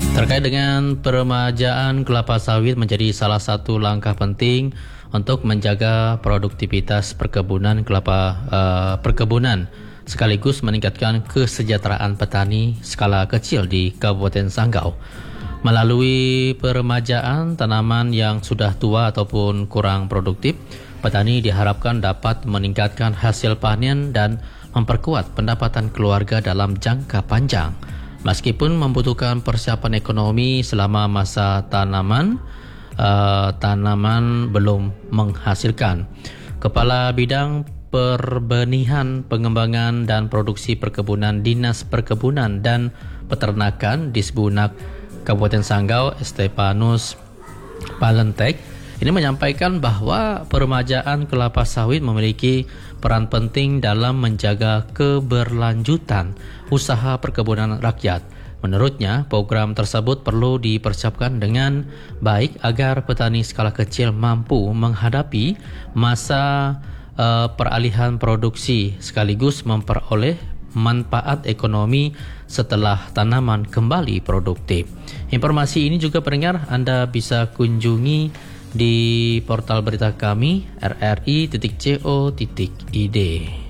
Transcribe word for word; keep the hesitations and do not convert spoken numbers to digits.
Terkait dengan peremajaan kelapa sawit menjadi salah satu langkah penting untuk menjaga produktivitas perkebunan kelapa uh, perkebunan sekaligus meningkatkan kesejahteraan petani skala kecil di Kabupaten Sanggau. Melalui peremajaan tanaman yang sudah tua ataupun kurang produktif, petani diharapkan dapat meningkatkan hasil panen dan memperkuat pendapatan keluarga dalam jangka panjang. Meskipun membutuhkan persiapan ekonomi selama masa tanaman, uh, tanaman belum menghasilkan. Kepala Bidang Perbenihan, Pengembangan dan Produksi Perkebunan Dinas Perkebunan dan Peternakan Disbunak Kabupaten Sanggau, Estepanus Palentek, ini menyampaikan bahwa peremajaan kelapa sawit memiliki peran penting dalam menjaga keberlanjutan usaha perkebunan rakyat. Menurutnya, program tersebut perlu dipersiapkan dengan baik agar petani skala kecil mampu menghadapi masa uh, peralihan produksi sekaligus memperoleh manfaat ekonomi setelah tanaman kembali produktif. Informasi ini juga pendengar Anda bisa kunjungi di portal berita kami r r i titik co titik i d.